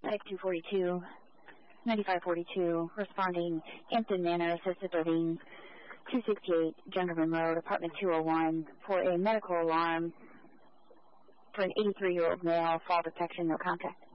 Psych 242, 9542, responding Hampton Manor, Assisted Living, 268 Junkerman Road, Apartment 201, for a medical alarm for an 83-year-old male, fall detection, no contact.